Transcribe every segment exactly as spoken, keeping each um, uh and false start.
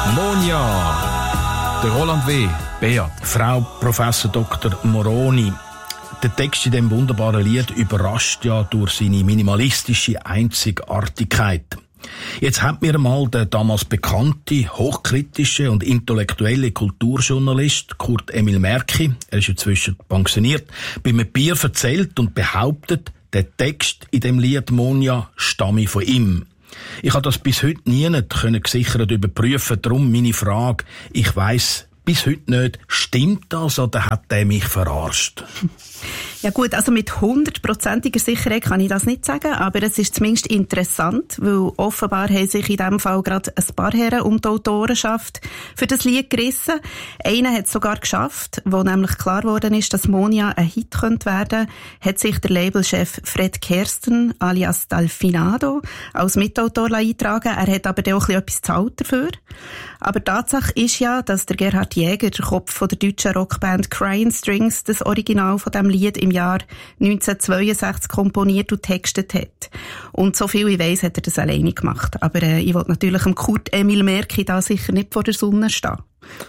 Monja, der Roland W. Beat. Frau Professor Doktor Moroni. Der Text in diesem wunderbaren Lied überrascht ja durch seine minimalistische Einzigartigkeit. Jetzt hat mir mal der damals bekannte, hochkritische und intellektuelle Kulturjournalist Kurt Emil Märki, er ist inzwischen pensioniert, bei einem Bier erzählt und behauptet, der Text in dem Lied Monja stamme von ihm. Ich habe das bis heute nie nicht gesichert überprüfen, darum meine Frage, ich weiss bis heute nicht, stimmt das oder hat der mich verarscht? Ja gut, also mit hundertprozentiger Sicherheit kann ich das nicht sagen, aber es ist zumindest interessant, weil offenbar haben sich in diesem Fall gerade ein paar Herren um die Autorenschaft für das Lied gerissen. Einer hat es sogar geschafft, wo nämlich klar geworden ist, dass Monja ein Hit könnte werden, hat sich der Labelchef Fred Kersten alias Dalfinado als Mitautor eingetragen. Er hat aber auch etwas gezahlt dafür. Aber Tatsache ist ja, dass der Gerhard Jäger, der Kopf von der deutschen Rockband Crying Strings, das Original von diesem Lied im Jahr neunzehnhundertzweiundsechzig komponiert und textet hat. Und so viel ich weiss, hat er das alleine gemacht. Aber äh, ich will natürlich dem Kurt Emil Märki da sicher nicht vor der Sonne stehen.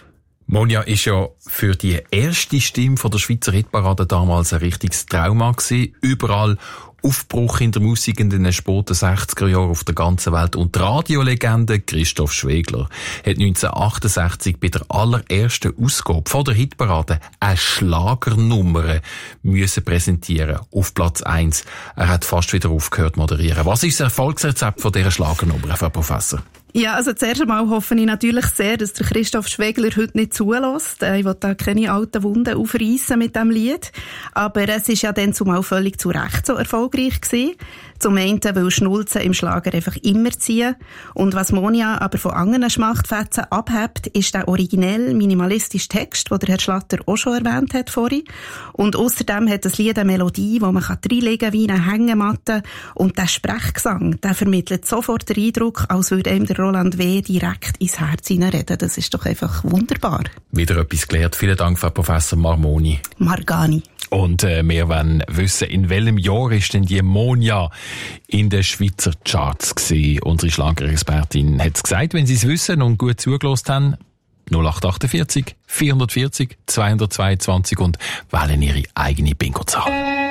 Monja ist ja für die erste Stimme von der Schweizer Hitparade damals ein richtiges Trauma gewesen. Überall Aufbruch in der Musik in den späten sechziger Jahren auf der ganzen Welt. Und die Radiolegende Christoph Schwegler hat neunzehnhundertachtundsechzig bei der allerersten Ausgabe von der Hitparade eine Schlagernummer müssen präsentieren auf Platz eins. Er hat fast wieder aufgehört zu moderieren. Was ist das Erfolgsrezept von dieser Schlagernummer, Frau Professor? Ja, also zuerst einmal hoffe ich natürlich sehr, dass der Christoph Schwegler heute nicht zulässt. Ich will da keine alten Wunden aufreissen mit diesem Lied. Aber es ist ja dann zumal völlig zu Recht so erfolgreich gewesen. Zum einen, weil Schnulzen im Schlager einfach immer ziehen. Und was Monja aber von anderen Schmachtfetzen abhebt, ist der originell minimalistische Text, den der Herr Schlatter auch schon erwähnt hat vorhin. Und außerdem hat das Lied eine Melodie, die man reinlegen kann wie eine Hängematte. Und der Sprechgesang, der vermittelt sofort den Eindruck, als würde ihm der Roland W. direkt ins Herz hineinreden. Das ist doch einfach wunderbar. Wieder etwas gelernt. Vielen Dank, Frau Professor Marmoni. Margani. Und äh, wir wollen wissen, in welchem Jahr ist denn die Monja in den Schweizer Charts gewesen? Unsere Schlagerexpertin hat es gesagt, wenn Sie es wissen und gut zugelassen haben, null acht achtundvierzig, vierhundertvierzig, zweihundertzweiundzwanzig und wählen Ihre eigene Bingo-Zahl.